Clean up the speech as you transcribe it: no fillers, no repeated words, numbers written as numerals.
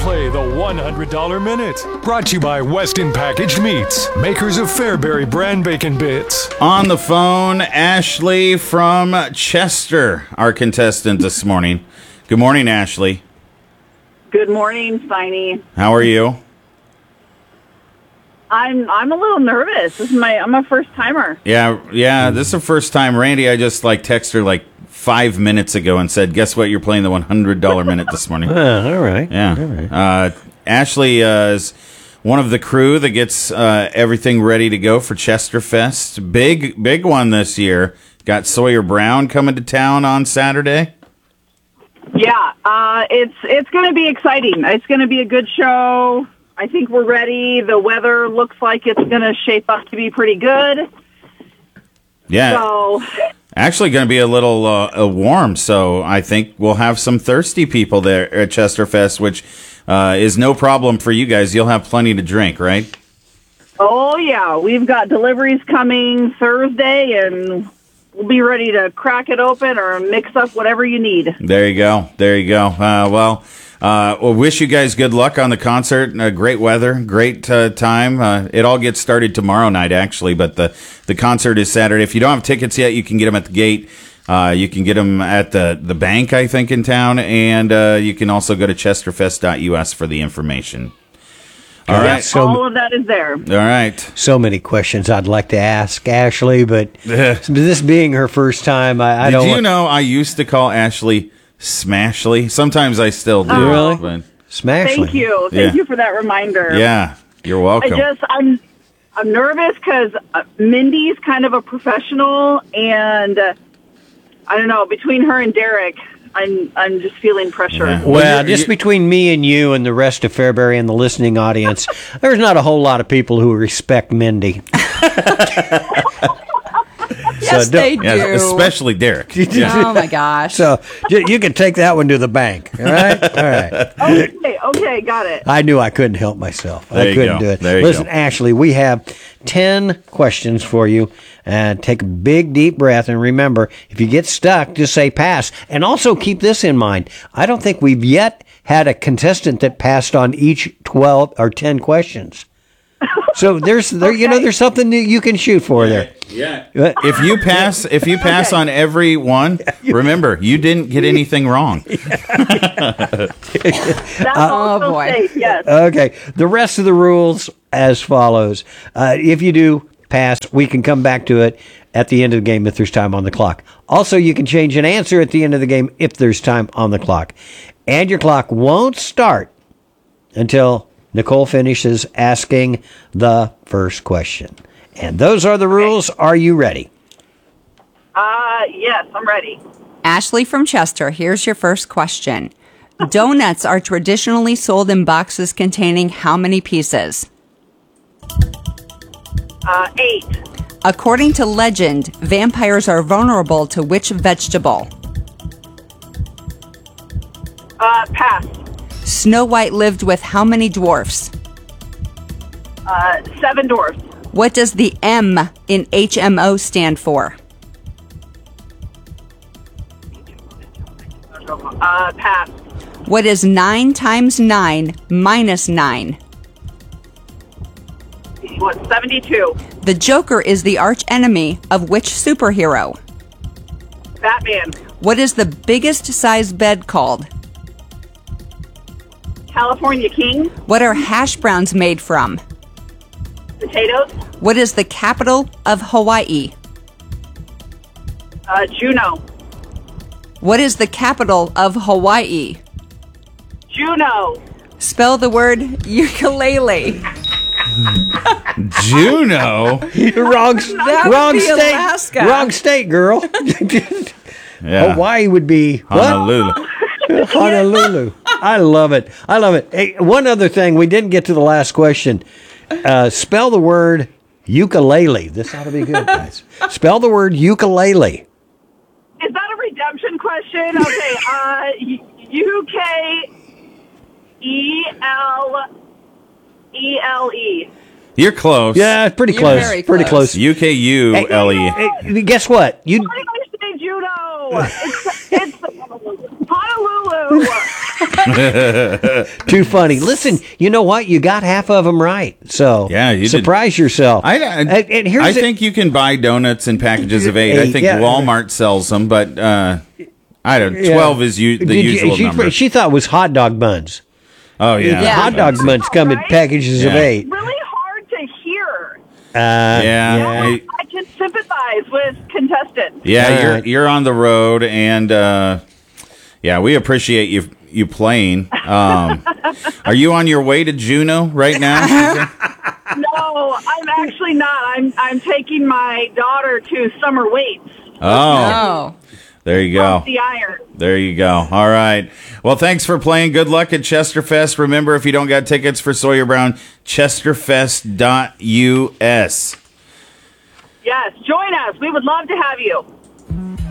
play the $100 Minute. Brought to you by Weston Packaged Meats, makers of Fairberry brand bacon bits. On the phone, Ashley from Chester, our contestant this morning. Good morning, Ashley. Good morning, Steiny. How are you? I'm a little nervous. I'm a first timer. Yeah. This is the first time. Randy, I just texted her 5 minutes ago and said, "Guess what? You're playing the $100 Minute this morning." All right. Yeah. All right. Ashley is one of the crew that gets everything ready to go for Chesterfest. Big one this year. Got Sawyer Brown coming to town on Saturday. Yeah, it's going to be exciting. It's going to be a good show. I think we're ready. The weather looks like it's going to shape up to be pretty good. Yeah. So, actually going to be a little warm, so I think we'll have some thirsty people there at Chesterfest, which is no problem for you guys. You'll have plenty to drink, right? oh yeah, we've got deliveries coming Thursday, and we'll be ready to crack it open or mix up whatever you need. There you go. We'll wish you guys good luck on the concert. Great weather, great time. It all gets started tomorrow night, actually, but the concert is Saturday. If you don't have tickets yet, you can get them at the gate. You can get them at the bank, I think, in town, and you can also go to chesterfest.us for the information. All right. All of that is there. All right. So many questions I'd like to ask Ashley, but this being her first time, I don't. Did you know I used to call Ashley Smashly? Sometimes I still do. Really? But, Smashly. Thank you. Thank you for that reminder. yeah, you're welcome. I'm nervous because Mindy's kind of a professional, and I don't know, between her and Derek, I'm just feeling pressure. Yeah. Well, just between me and you and the rest of Fairbury and the listening audience, there's not a whole lot of people who respect Mindy. Yes, they do. Yeah, especially Derek. Oh, my gosh. So you can take that one to the bank. All right? All right. Okay, got it. I knew I couldn't help myself. There I you couldn't go. do it. There you Listen, go. Ashley, we have 10 questions for you. Take a big, deep breath. And remember, if you get stuck, just say pass. And also keep this in mind. I don't think we've yet had a contestant that passed on each 12 or 10 questions. So there's something that you can shoot for there. Yeah. If you pass on every one, remember, you didn't get anything wrong. That's also boy. safe, yes. Okay. The rest of the rules as follows. If you do pass, we can come back to it at the end of the game if there's time on the clock. Also, you can change an answer at the end of the game if there's time on the clock. And your clock won't start until Nicole finishes asking the first question. And those are the rules. Are you ready? Yes, I'm ready. Ashley from Chester, here's your first question. Donuts are traditionally sold in boxes containing how many pieces? 8. According to legend, vampires are vulnerable to which vegetable? Pass. Snow White lived with how many dwarfs? 7 dwarfs. What does the M in HMO stand for? Pass. What is 9 times 9 minus 9? 72. The Joker is the arch enemy of which superhero? Batman. What is the biggest size bed called? California King. What are hash browns made from? Potatoes. What is the capital of Hawaii? Juneau. What is the capital of Hawaii? Juneau. Spell the word ukulele. Juneau? Wrong be state. Alaska. Wrong state, girl. Yeah. Hawaii would be Honolulu. what? Honolulu. I love it. Hey, one other thing. We didn't get to the last question. Spell the word ukulele. This ought to be good, guys. Spell the word ukulele. Is that a redemption question? Okay. UKELELE. You're close. Yeah, it's pretty You're close. very Pretty close. close. UKULE. Hey, guess what? Why did I say Juneau? It's Honolulu. Too funny. Listen, you know what? You got half of them right. So Yeah, you did. surprise yourself. I think you can buy donuts in packages of 8. I think Walmart sells them, but I don't. 12 is the usual number. She thought it was hot dog buns. Oh yeah, Hot dog buns come in packages of 8. Really hard to hear. Yeah. I can sympathize with contestants. Yeah, you're on the road, and we appreciate you playing. Are you on your way to Juneau right now? No, I'm actually not. I'm taking my daughter to summer weights. Oh. There you go. The iron. There you go. All right. Well, thanks for playing. Good luck at Chesterfest. Remember, if you don't got tickets for Sawyer Brown, chesterfest.us. Yes, join us. We would love to have you.